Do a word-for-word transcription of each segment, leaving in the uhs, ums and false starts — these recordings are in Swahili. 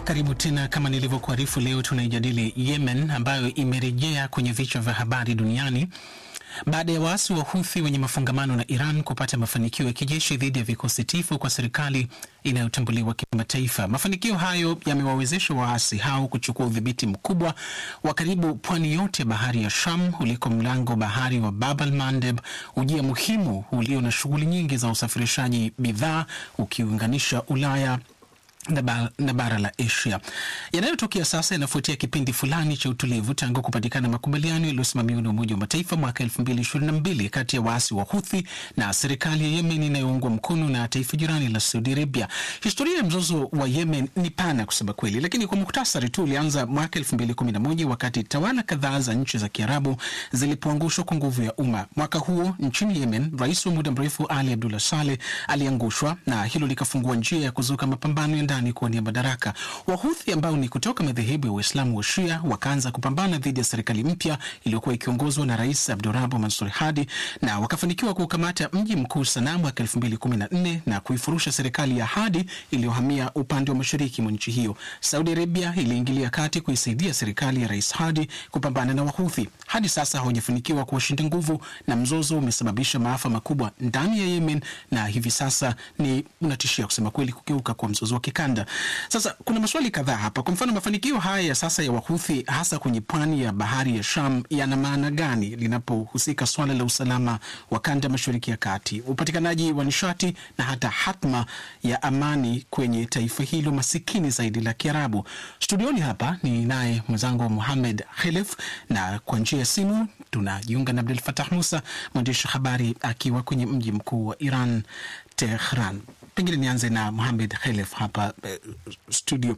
Karibu tena. Kama nilivyokuarifu, leo tunaijadili Yemen ambayo imerejea kwenye vichwa vya habari duniani baada ya waasi wa Houthi wenye mafungamano na Iran kupata mafanikio ya kijeshi dhidi ya vikosi tifu kwa serikali inayotambuliwa kimataifa. Mafanikio hayo yamewawezesha waasi hao kuchukua udhibiti mkubwa wa karibu pwani yote ya bahari ya Sham uliko mlango bahari wa Bab al-Mandeb, ujia muhimu ulio na shughuli nyingi za usafirishaji bidhaa ukiunganisha Ulaya na bara la Asia. Yanayotokea sasa yanafuatia kipindi fulani cha utulivu tangu kupatikana makubaliano yaliyosimamiwa na Umoja wa Mataifa mwaka elfu mbili ishirini na mbili kati ya waasi wa Houthi na serikali ya Yemen inayoungwa mkono na taifa jirani la Saudi Arabia. Historia ya mzozo wa Yemen ni pana kusema kweli, lakini kwa muhtasari tu ulianza mwaka elfu mbili kumi na moja wakati tawala kadhaa za nchi za Kiarabu zilipoangushwa kwa nguvu ya umma. Mwaka huo nchini Yemen, rais wa muda mrefu Ali Abdullah Saleh aliangushwa na hilo likafungua njia ya kuzuka mapambano ya ndani kuwania madaraka. Wahuthi ambao ni kutoka madhehebu ya Uislamu wa Shia wakaanza kupambana dhidi ya serikali mpya iliyokuwa ikiongozwa na Rais Abdurrahman Mansur Hadi na wakafanikiwa kukamata mji mkuu Sanaa mwaka elfu mbili kumi na nne na kuifurusha serikali ya Hadi iliyohamia upande wa mashariki mwa nchi hiyo. Saudi Arabia iliingilia kati kuisaidia serikali ya Rais Hadi kupambana na Wahuthi. Hadi sasa hawajafanikiwa kuwashinda nguvu na mzozo umesababisha maafa makubwa ndani ya Yemen na hivi sasa ni unatishia kusema kweli kugeuka kwa mzozo wa kikanda. Sasa kuna maswali kadhaa hapa. Kwa mfano, mafanikio haya ya sasa ya Wahuthi hasa kwenye pwani ya bahari ya Sham yana maana gani linapohusika swala la usalama wa kanda mashariki ya kati, upatikanaji wa nishati na hata hatma ya amani kwenye taifa hilo masikini zaidi la Kiarabu? Studioni hapa ni naye mwenzangu Mohamed Khelef na kwa njia ya simu tunajiunga na Abdel Fattah Musa, mwandishi habari akiwa kwenye mji mkuu wa Iran, Tehran. Pengine nianze na Mohamed Khelef hapa eh, studio.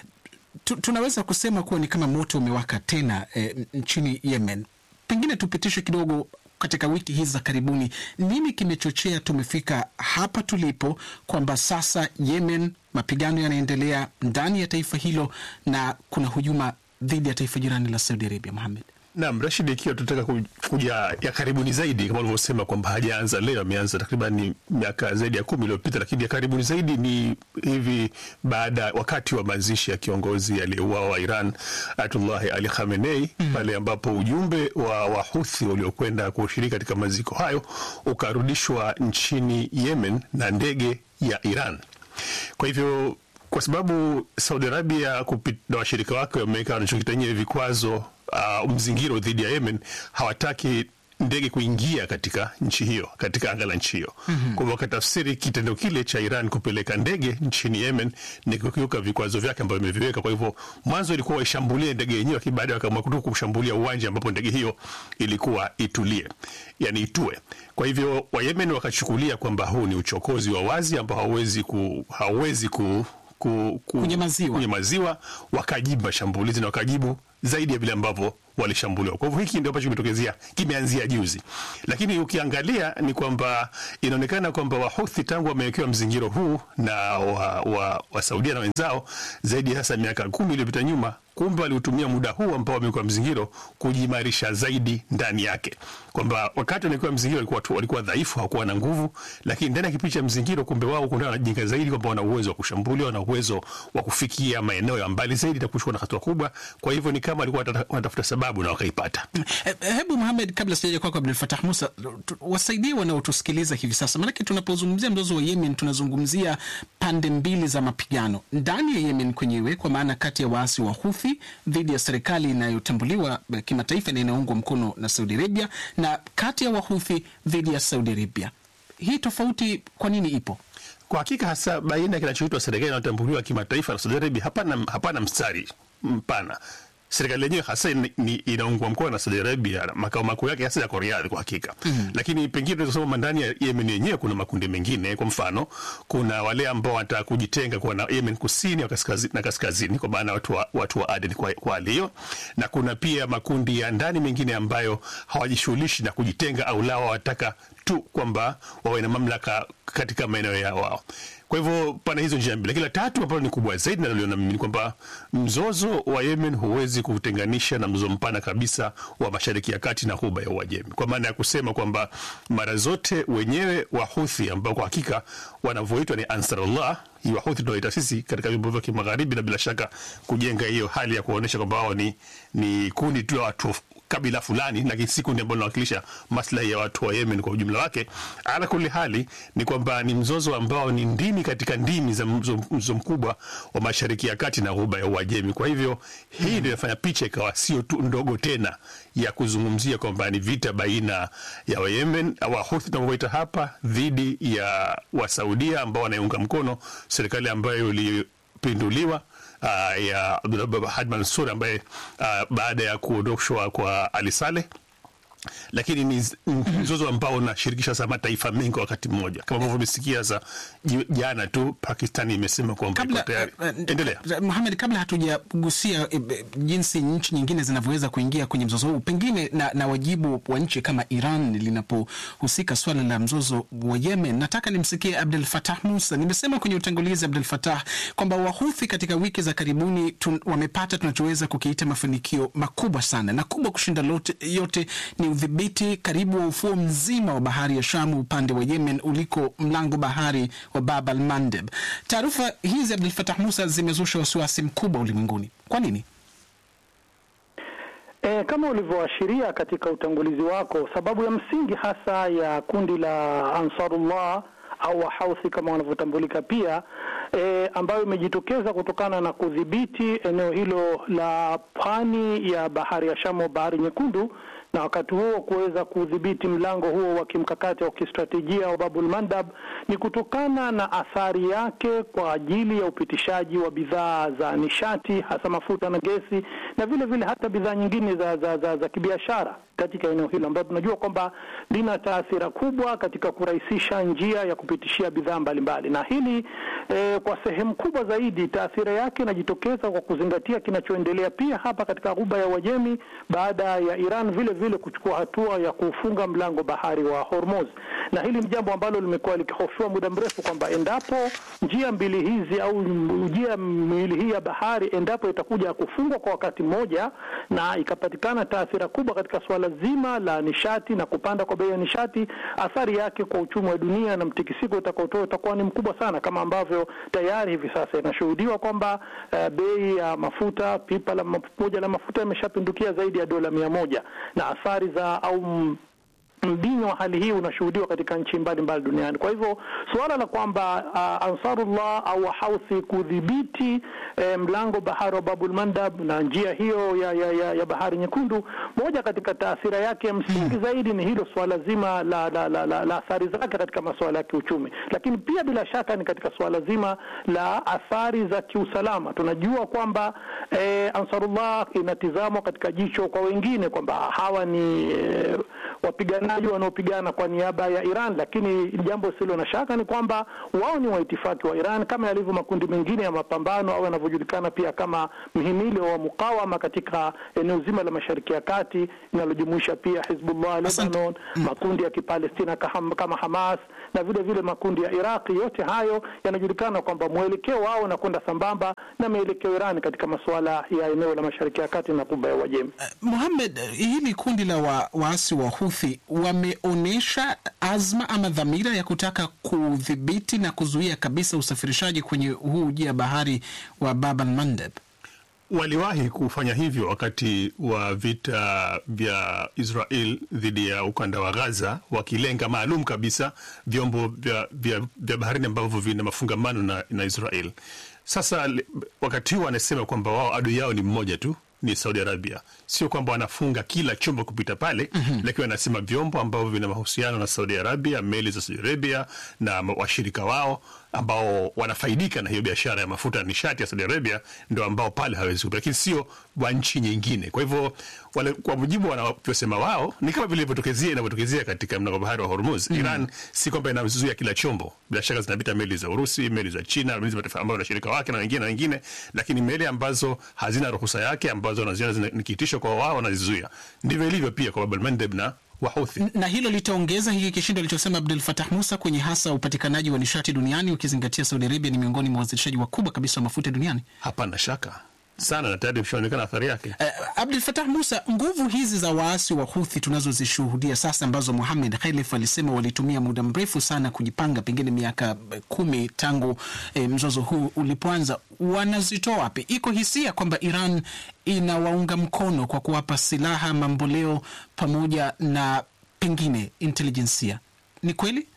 Tu, tunaweza kusema kuwa ni kama moto umewaka tena eh, nchini Yemen. Pengine tupitishe kidogo katika wiki hizi za karibuni, nini kimechochea tumefika hapa tulipo, kwamba sasa Yemen mapigano yanaendelea ndani ya taifa hilo na kuna hujuma dhidi ya taifa jirani la Saudi Arabia? Mohamed. Naam, Rashid, ikiwa tutaka kuja ya karibuni zaidi, kama ulivyosema kwamba hajaanza leo, ameanza takriban miaka zaidi ya kumi iliyopita, lakini ya karibuni zaidi ni hivi baada wakati wa mazishi ya kiongozi aliyeuawa wa Iran Ayatollah Ali Khamenei, mm. pale ambapo ujumbe wa Wahuthi uliokwenda kushiriki katika maziko hayo ukarudishwa nchini Yemen na ndege ya Iran. Kwa hivyo kwa sababu Saudi Arabia na washirika wake wameweka wanachokitanyia vikwazo Uh, mzingiro dhidi ya Yemen, hawataki ndege kuingia katika nchi hiyo, katika anga la nchi hiyo. Mm-hmm. Kwa wakatafsiri kitendo kile cha Iran kupeleka ndege nchini Yemen ni kukiuka vikwazo vyake ambavyo imeviweka. Kwa hivyo mwanzo ilikuwa waishambulie ndege yenyewe, lakini baadaye wakaamua kutoka kushambulia uwanja ambapo ndege hiyo ilikuwa itulie, yani itue. Kwa hivyo wa Yemen wakachukulia kwamba huu ni uchokozi wa wazi ambao hauwezi ku hauwezi ku ku, ku kunyamaziwa. Kunyamaziwa, wakajibu mashambulizi na wakajibu zaidi ya vile ambavyo walishambuliwa. Kwa hivyo hiki ndio ambacho kimetokezea, kimeanzia juzi. Lakini ukiangalia ni kwamba inaonekana kwamba Wahuthi tangu wamewekewa mzingiro huu na wa, wa, wa Saudia na wenzao zaidi ya sasa miaka kumi iliyopita nyuma, kumbe waliutumia muda huu ambao wamekuwa mzingiro kujimarisha zaidi ndani yake. Kwamba wakati wanakuwa mzingiro walikuwa walikuwa dhaifu, hawakuwa na nguvu, lakini ndani ya kipindi cha mzingiro kumbe wao kuna wanajenga zaidi, kwamba wana uwezo wa kushambulia, wana uwezo wa kufikia maeneo ya mbali zaidi na kuchukua hatua kubwa. Kwa hivyo ni kama walikuwa wanatafuta sababu na wakaipata. Hebu Mohamed, kabla sijaja kwako Abdel Fattah Musa, wasaidie wanaotusikiliza hivi sasa, maana tunapozungumzia mzozo wa Yemen tunazungumzia pande mbili za mapigano ndani ya Yemen kwenyewe, kwa maana kati ya waasi wa Houthi dhidi ya serikali inayotambuliwa kimataifa na inaungwa mkono na Saudi Arabia, na kati ya Wahouthi dhidi ya Saudi Arabia. Hii tofauti kwa nini ipo? Kwa hakika hasa baina ya kinachoitwa serikali inayotambuliwa kimataifa na Saudi Arabia, hapana hapana mstari mpana. Serikali yenyewe hasa ni inaungwa mkono na Saudi Arabia, makao makuu yake hasa yako Riyadh kwa hakika. Mm-hmm. Lakini pengine tunasema ndani ya Yemen yenyewe kuna makundi mengine. Kwa mfano, kuna wale ambao wanataka kujitenga kwa na Yemen kusini na kaskazini, na kaskazini kwa maana watu wa, watu wa Aden kwa, kwa leo. Na kuna pia makundi ya ndani mengine ambayo hawajishughulishi na kujitenga au lao wataka tu kwamba wawe na mamlaka katika maeneo yao wao. Kwa hivyo pana hizo njia mbili. Lakini la tatu ambalo ni kubwa zaidi na naliona mimi ni kwamba mzozo wa Yemen huwezi kutenganisha na mzozo mpana kabisa wa Mashariki ya Kati na Ghuba ya Uajemi, kwa maana ya kusema kwamba mara zote wenyewe Wahuthi ambao kwa hakika wanavyoitwa ni Ansarullah, hii Wahuthi tunaoita sisi katika vyombo vya kimagharibi, na bila shaka kujenga hiyo hali ya kuonyesha kwamba wao ni, ni kundi tu la watu kabila fulani, lakini si kundi ambalo linawakilisha maslahi ya watu wa Yemen kwa ujumla wake. Ala kulli hali ni kwamba ni mzozo ambao ni ndimi katika ndimi za mzozo, mzozo mkubwa wa Mashariki ya Kati na Ghuba ya Uajemi. Kwa hivyo hii ndio inafanya picha ikawa sio tu ndogo tena ya kuzungumzia kwamba ni vita baina ya wa Yemen au Houthi tunavyoita hapa dhidi ya wa Saudia ambao wanaiunga mkono serikali ambayo ilipinduliwa Uh, ya Abdullah Ahad Mansur ambaye uh, baada ya kuondoshwa kwa Ali Saleh, lakini ni mzozo ambao unashirikisha sana mataifa mengi wakati mmoja, kama ambavyo umesikia za jana tu Pakistan imesema kwamba iko tayari. Endelea Mohamed, kabla hatujagusia e, jinsi nchi nyingine zinavyoweza kuingia kwenye mzozo huu, pengine na, na wajibu wa nchi kama Iran linapohusika swala la mzozo wa Yemen, nataka nimsikie Abdel Fattah Musa. Nimesema kwenye utangulizi Abdel Fattah kwamba Wahuthi katika wiki za karibuni tun, wamepata tunachoweza kukiita mafanikio makubwa sana, na kubwa kushinda lote, yote ni udhibiti karibu wa ufuo mzima wa bahari ya Shamu upande wa Yemen uliko mlango bahari wa Bab al-Mandeb. Taarifa hizi Abdel Fattah Musa zimezusha wasiwasi mkubwa ulimwenguni. Kwa nini? E, kama ulivyoashiria katika utangulizi wako, sababu ya msingi hasa ya kundi la Ansarullah au Houthi kama wanavyotambulika pia, e, ambayo imejitokeza kutokana na kudhibiti eneo hilo la pwani ya bahari ya Shamu, bahari nyekundu, na wakati huo kuweza kudhibiti mlango huo wa kimkakati wa kistratejia wa Babul Mandab, ni kutokana na athari yake kwa ajili ya upitishaji wa bidhaa za nishati, hasa mafuta na gesi, na vile vile hata bidhaa nyingine za, za, za, za kibiashara katika eneo hilo, ambapo tunajua kwamba lina taathira kubwa katika kurahisisha njia ya kupitishia bidhaa mbalimbali. Na hili e, kwa sehemu kubwa zaidi taathira yake inajitokeza kwa kuzingatia kinachoendelea pia hapa katika Ghuba ya Uajemi baada ya Iran vile vile kuchukua hatua ya kufunga mlango bahari wa Hormuz. Na hili ni jambo ambalo limekuwa likihofiwa muda mrefu kwamba endapo njia mbili hizi au njia miwili hii ya bahari endapo itakuja kufungwa kwa wakati mmoja na ikapatikana taathira kubwa katika swala zima la nishati na kupanda kwa bei ya nishati, athari yake kwa uchumi wa dunia na mtikisiko utakaotoa utakuwa ni mkubwa sana, kama ambavyo tayari hivi sasa inashuhudiwa kwamba uh, bei ya mafuta, pipa la moja la mafuta imeshapindukia zaidi ya dola mia moja, na athari za au mbinyo wa hali hii unashuhudiwa katika nchi mbalimbali duniani. Kwa hivyo suala la kwamba uh, Ansarullah au Houthi kudhibiti eh, mlango bahari wa Babul Mandab na njia hiyo ya, ya, ya, ya bahari nyekundu, moja katika taathira yake msingi zaidi ni hilo suala zima la, la, la, la, la athari zake katika masuala ya kiuchumi, lakini pia bila shaka ni katika suala zima la athari za kiusalama. Tunajua kwamba eh, Ansarullah inatizamwa katika jicho kwa wengine kwamba hawa ni eh, wapigana wanaopigana kwa niaba ya Iran, lakini jambo silo na shaka ni kwamba wao ni waitifaki wa Iran kama yalivyo makundi mengine ya mapambano au yanavyojulikana pia kama mhimili wa mukawama katika eneo zima la Mashariki ya Kati, inalojumuisha pia Hizbullah Lebanon, makundi ya Kipalestina kama Hamas na vile vile makundi ya Iraqi. Yote hayo yanajulikana kwamba mwelekeo wao na kwenda sambamba na mwelekeo Iran katika masuala ya eneo la Mashariki ya Kati na Ghuba ya Uajemi. Uh, Mohamed, hili kundi la wa, waasi wa Houthi wameonesha azma ama dhamira ya kutaka kudhibiti na kuzuia kabisa usafirishaji kwenye huu ujia bahari wa Bab al-Mandeb. Waliwahi kufanya hivyo wakati wa vita vya Israel dhidi ya ukanda wa Gaza, wakilenga maalum kabisa vyombo vya, vya, vya baharini ambavyo vina mafungamano na, na Israel. Sasa wakati huu wanasema kwamba wao adui yao ni mmoja tu, ni Saudi Arabia. Sio kwamba wanafunga kila chombo kupita pale, mm-hmm. lakini wanasema vyombo ambavyo vina mahusiano na Saudi Arabia, meli za Saudi Arabia na washirika wao ambao wanafaidika na hiyo biashara ya mafuta na nishati ya Saudi Arabia ndio ambao pale hawezi kupita, lakini sio wa nchi nyingine. Kwa hivyo wale, kwa mujibu wanavyosema wao, ni kama vile ilivyotokezea inavyotokezea katika mlango bahari wa Hormuz. Mm-hmm. Iran si kwamba inazuia kila chombo. Bila shaka zinapita meli za Urusi, meli za China, meli za mataifa ambayo na shirika wake na wengine na wengine, lakini meli ambazo hazina ruhusa yake, ambazo wanaziona ni kitisho kwa wao, wanazizuia. Ndivyo ilivyo pia kwa Bab al-Mandeb na wa Houthi. Na hilo litaongeza hiki kishindo alichosema Abdel Fattah Musa kwenye hasa upatikanaji wa nishati duniani, ukizingatia Saudi Arabia ni miongoni mwa wazalishaji wakubwa kabisa wa mafuta duniani. Hapana shaka sana, na tayari imeshaonekana athari yake. Uh, Abdel Fattah Musa, nguvu hizi za waasi wa Houthi tunazozishuhudia sasa, ambazo Mohamed Khelef alisema walitumia muda mrefu sana kujipanga, pengine miaka kumi tangu eh, mzozo huu ulipoanza, wanazitoa wapi? Iko hisia kwamba Iran inawaunga mkono kwa kuwapa silaha, mamboleo pamoja na pengine intelijensia. Ni kweli?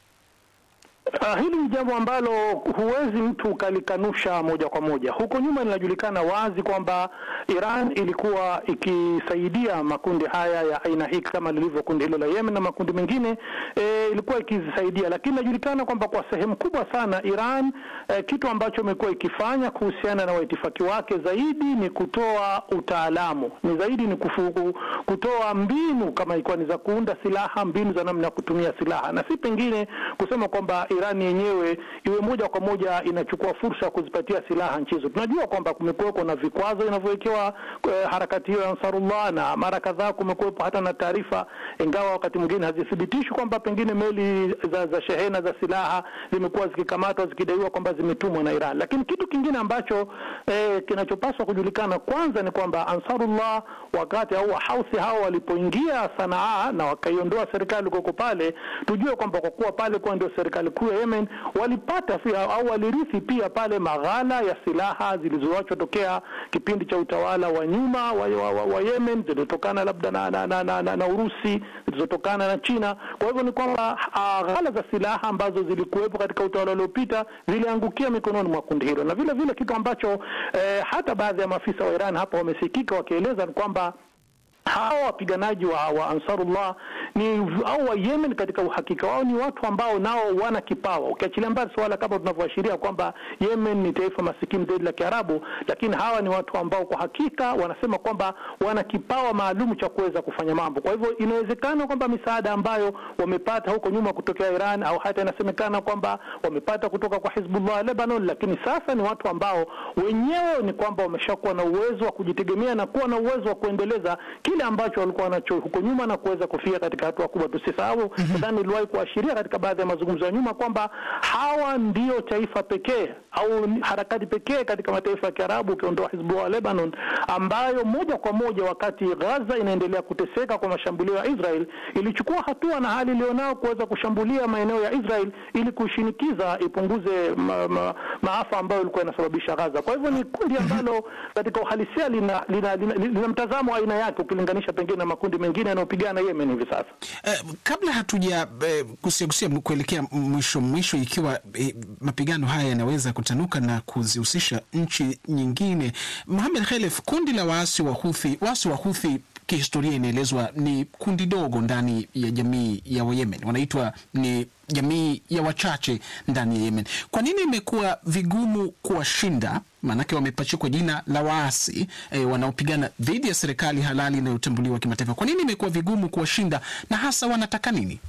Uh, hili ni jambo ambalo huwezi mtu ukalikanusha moja kwa moja. Huko nyuma linajulikana wazi kwamba Iran ilikuwa ikisaidia makundi haya ya aina hii kama lilivyo kundi hilo la Yemen na makundi mengine, e, ilikuwa ikizisaidia, lakini inajulikana kwamba kwa sehemu kubwa sana Iran e, kitu ambacho imekuwa ikifanya kuhusiana na waitifaki wake zaidi ni kutoa utaalamu, ni zaidi ni kufuku, kutoa mbinu kama ilikuwa ni za kuunda silaha, mbinu za namna ya kutumia silaha, na si pengine kusema kwamba Iran yenyewe iwe moja kwa moja inachukua fursa ya kuzipatia silaha nchi hizo. Tunajua kwamba kumekuwa na vikwazo vinavyowekewa eh, harakati hiyo ya Ansarullah, na mara kadhaa kumekuwa hata na taarifa, ingawa wakati mwingine hazithibitishwi, kwamba pengine meli za, za shehena za silaha zimekuwa zikikamatwa zikidaiwa kwamba zimetumwa na Iran. Lakini kitu kingine ambacho eh, kinachopaswa kujulikana kwanza ni kwamba Ansarullah wakati au Houthi hao walipoingia Sanaa na wakaiondoa serikali koko pale, tujue kwamba kwa kuwa pale kwa ndio serikali kuu ya Yemen, walipata pia au walirithi pia pale maghala ya silaha zilizoachwa tokea kipindi cha utawala wa nyuma wa, wa, wa, wa Yemen, zilizotokana labda na, na, na, na, na, na Urusi, zilizotokana na China. Kwa hivyo ni kwamba uh, ghala za silaha ambazo zilikuwepo katika utawala uliopita ziliangukia mikononi mwa kundi hilo. Na vile vile kitu ambacho eh, hata baadhi ya maafisa wa Iran hapa wamesikika wakieleza ni kwamba hawa wapiganaji wa, wa Ansarullah ni au wa Yemen katika uhakika wao ni watu ambao nao wana kipawa. Ukiachilia mbali swala kama tunavyoashiria kwamba Yemen ni taifa masikini zaidi la Kiarabu, lakini hawa ni watu ambao kwa hakika wanasema kwamba wana kipawa maalum cha kuweza kufanya mambo. Kwa hivyo inawezekana kwamba misaada ambayo wamepata huko nyuma kutokea Iran, au hata inasemekana kwamba wamepata kutoka kwa Hizbullah Lebanon, lakini sasa ni watu ambao wenyewe ni kwamba wameshakuwa na uwezo wa kujitegemea na kuwa na uwezo wa kuendeleza kile ambacho walikuwa nacho huko nyuma na kuweza kufika katika hatua kubwa. Tusisahau, nadhani niliwahi kuashiria katika baadhi ya mazungumzo ya nyuma kwamba hawa ndio taifa pekee au harakati pekee katika mataifa ya Kiarabu ukiondoa Hizbullah Lebanon, ambayo moja kwa moja wakati Gaza inaendelea kuteseka kwa mashambulio ya Israel, ilichukua hatua na hali ilionao kuweza kushambulia maeneo ya Israel ili kushinikiza ipunguze ma, ma, maafa ambayo ilikuwa inasababisha Gaza. Kwa hivyo ni kundi ambalo katika uhalisia lina, lina, lina, lina, lina mtazamo aina yake ukilinganisha pengine na makundi mengine yanayopigana Yemen hivi sasa. Eh, kabla hatuja eh, kusia kuelekea mwisho mwisho, ikiwa eh, mapigano haya yanaweza kutanuka na kuzihusisha nchi nyingine, Mohamed Khelef, kundi la waasi wa Houthi, waasi wa Houthi kihistoria inaelezwa ni kundi dogo ndani ya jamii ya Wayemen, wanaitwa ni jamii ya wachache ndani ya Yemen. Kwa nini imekuwa vigumu kuwashinda? Maanake wamepachikwa jina la waasi e, wanaopigana dhidi ya serikali halali inayotambuliwa kimataifa. Kwa nini imekuwa vigumu kuwashinda, na hasa wanataka nini?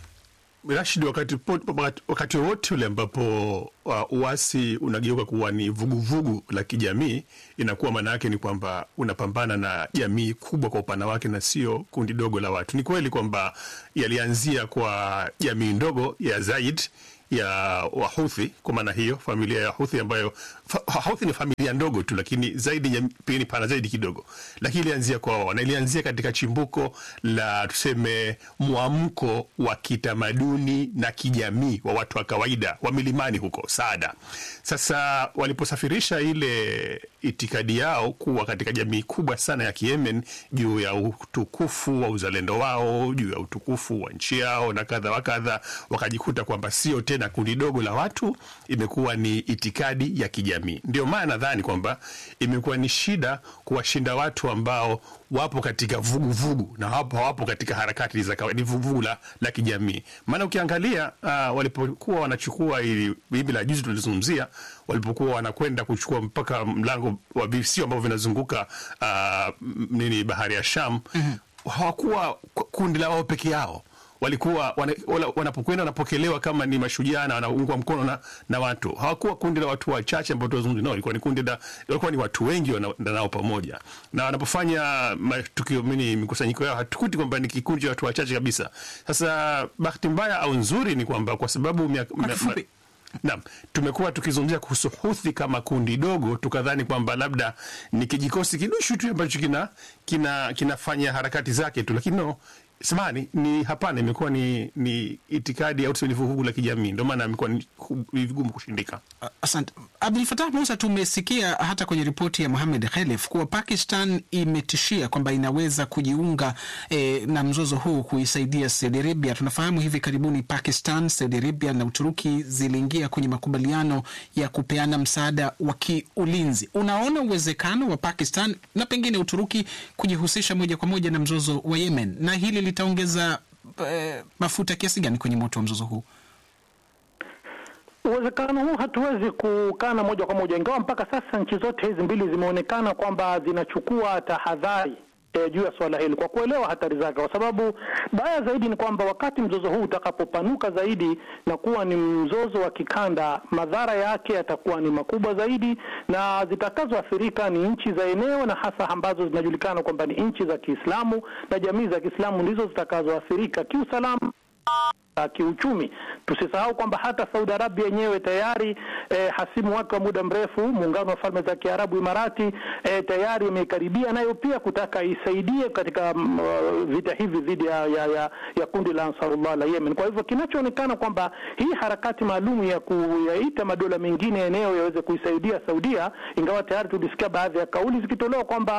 Rashid, wakati wakati wote ule ambapo uh, uasi unageuka kuwa ni vuguvugu vugu la kijamii, inakuwa maana yake ni kwamba unapambana na jamii kubwa kwa upana wake na sio kundi dogo la watu. Ni kweli kwamba yalianzia kwa jamii ndogo ya Zaid ya Wahouthi, kwa maana hiyo familia ya Houthi ambayo fa, Houthi ni familia ndogo tu, lakini zaidi pia ni pana zaidi kidogo, lakini ilianzia kwa wao na ilianzia katika chimbuko la tuseme muamko wa kitamaduni na kijamii wa watu wa kawaida wa milimani huko Saada. Sasa waliposafirisha ile itikadi yao kuwa katika jamii kubwa sana ya Yemen juu ya utukufu wa uzalendo wao, juu ya utukufu wa nchi yao na kadha wa kadha, wakajikuta kwamba sio tena kundi dogo la watu, imekuwa ni itikadi ya kijamii. Ndio maana nadhani kwamba imekuwa ni shida kuwashinda watu ambao wapo katika vuguvugu vugu, na hapo hawapo katika harakati za kawaida, ni vuguvugu la, la kijamii. Maana ukiangalia uh, walipokuwa wanachukua ili bibi la juzi tulizungumzia, walipokuwa wanakwenda kuchukua mpaka mlango wa visio ambavyo vinazunguka uh, nini bahari ya Sham, mm-hmm. hawakuwa kundi la wao peke yao. walikuwa wanapokwenda wanapokelewa kama ni mashujaa na wanaungwa mkono na, na watu. Hawakuwa kundi la watu wachache ambao tunazungumza nao, ilikuwa ni kundi la walikuwa ni watu wengi nao pamoja. Na wanapofanya matukio mimi mikusanyiko yao hatukuti kwamba ni kikundi cha watu wachache kabisa. Sasa bahati mbaya au nzuri ni kwamba kwa sababu mia, mia, Naam, tumekuwa tukizungumzia kuhusu Houthi kama kundi dogo, tukadhani kwamba labda ni kijikosi kidushu tu ambacho kina kina kinafanya harakati zake tu, lakini no, samahani, ni hapana, imekuwa ni ni itikadi au tuseme vuguvugu la kijamii, ndio maana imekuwa ni vigumu kushindika. Asante Abdul Fattah Musa. Tumesikia hata kwenye ripoti ya Mohamed Khelef kuwa Pakistan imetishia kwamba inaweza kujiunga eh, na mzozo huu kuisaidia Saudi Arabia. Tunafahamu hivi karibuni Pakistan, Saudi Arabia na Uturuki ziliingia kwenye makubaliano ya kupeana msaada wa kiulinzi. Unaona uwezekano wa Pakistan na pengine Uturuki kujihusisha moja kwa moja na mzozo wa Yemen, na hili litaongeza eh, mafuta kiasi gani kwenye moto wa mzozo huu? Uwezekano huu hatuwezi kukana moja kwa moja, ingawa mpaka sasa nchi zote hizi mbili zimeonekana kwamba zinachukua tahadhari e, juu ya swala hili kwa kuelewa hatari zake, kwa sababu baya zaidi ni kwamba wakati mzozo huu utakapopanuka zaidi na kuwa ni mzozo wa kikanda, madhara yake yatakuwa ni makubwa zaidi, na zitakazoathirika ni nchi za eneo, na hasa ambazo zinajulikana kwamba ni nchi za Kiislamu na jamii za Kiislamu ndizo zitakazoathirika kiusalama, kiuchumi. Tusisahau kwamba hata Saudi Arabia yenyewe tayari eh, hasimu wake wa muda mrefu, muungano wa falme za Kiarabu Imarati, eh, tayari imekaribia nayo pia kutaka isaidie katika uh, vita hivi dhidi ya, ya, ya, ya kundi la Ansarullah la Yemen. Kwa hivyo kinachoonekana kwamba hii harakati maalum ya kuyaita madola mengine eneo yaweze kuisaidia Saudia, ingawa tayari tulisikia baadhi ya kauli zikitolewa kwamba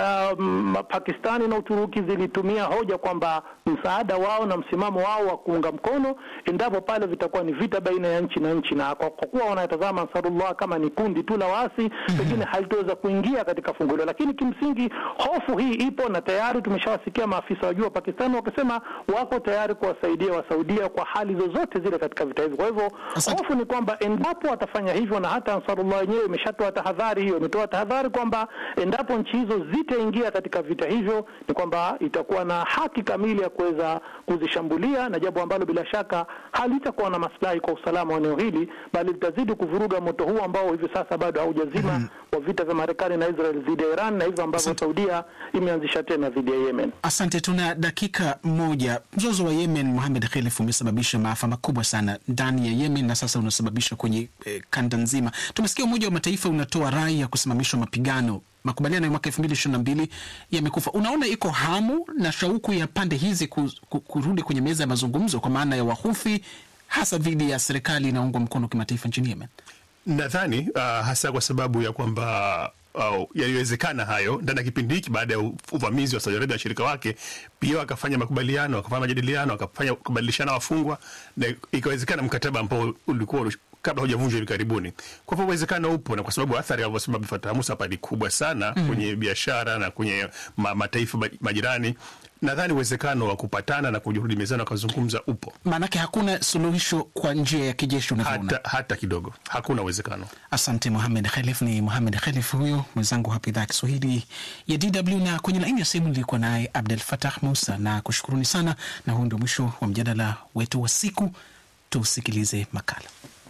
um, Pakistani na Uturuki zilitumia hoja kwamba msaada wao na msimamo wao wa kuunga mkono endapo pale vitakuwa ni vita baina ya nchi na nchi, na kwa, kwa kuwa wanatazama Ansarullah kama ni kundi tu la waasi, mm-hmm. pengine halitoweza kuingia katika fungu hilo. Lakini kimsingi hofu hii ipo, na tayari tumeshawasikia maafisa wa juu wa Pakistan wakisema wako tayari kuwasaidia wa Saudia kwa hali zozote zile katika vita hivi. Kwa hivyo hofu ni kwamba endapo watafanya hivyo, na hata Ansarullah yenyewe imeshatoa tahadhari hiyo, imetoa tahadhari kwamba endapo nchi hizo zitaingia katika vita hivyo, ni kwamba itakuwa na haki kamili ya kuweza kuzishambulia, na jambo ambalo bila shaka halitakuwa na maslahi kwa usalama wa eneo hili, bali litazidi kuvuruga moto huu ambao hivi sasa bado haujazima, mm-hmm. wa vita vya Marekani na Israel dhidi ya Iran, na hivyo ambavyo Saudia imeanzisha tena dhidi ya Yemen. Asante, tuna dakika moja. Mzozo wa Yemen, Mohamed Khelef, umesababisha maafa makubwa sana ndani ya Yemen na sasa unasababisha kwenye eh, kanda nzima. Tumesikia Umoja wa Mataifa unatoa rai ya kusimamishwa mapigano. Makubaliano ya mwaka elfu mbili ishirini na mbili yamekufa. Unaona iko hamu na shauku ya pande hizi kurudi kwenye meza ya mazungumzo kwa maana ya Wahuthi, hasa dhidi ya serikali inaungwa mkono kimataifa nchini Yemen? Nadhani uh, hasa kwa sababu ya kwamba uh, yaliwezekana hayo ndani ya kipindi hiki baada ya uvamizi wa Saudi Arabia na shirika wake, pia wakafanya makubaliano, wakafanya majadiliano, wakafanya kubadilishana wafungwa, na ikawezekana mkataba ambao ulikuwa kabla hujavunjwa hivi karibuni. Kwa hivyo uwezekano upo, na kwa sababu athari ya wasema Fattah Musa hapa ni kubwa sana mm. kwenye biashara na kwenye ma, mataifa majirani, nadhani uwezekano wa kupatana na kujirudi mezani wakazungumza upo. Maanake hakuna suluhisho kwa njia ya kijeshi unavyoona? Hata, hata kidogo. Hakuna uwezekano. Asante Mohamed Khelef. Ni Mohamed Khelef huyo, mwenzangu hapa idhaa ya Kiswahili ya D W, na kwenye laini ya simu nilikuwa naye Abdul Fattah Musa, na kushukuruni sana, na huu ndio mwisho wa mjadala wetu wa siku. Tusikilize makala.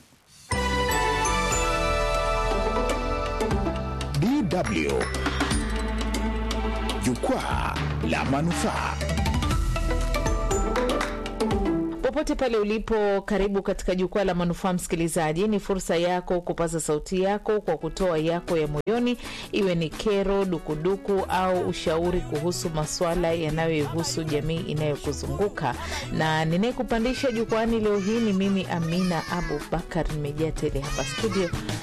D W Jukwaa la Manufaa. Popote pale ulipo, karibu katika Jukwaa la Manufaa msikilizaji. Ni fursa yako kupaza sauti yako kwa kutoa yako ya moyoni, iwe ni kero, dukuduku au ushauri kuhusu masuala yanayohusu jamii inayokuzunguka. Na ninayekupandisha jukwani leo hii ni mimi Amina Abubakar, nimejaa tele hapa studio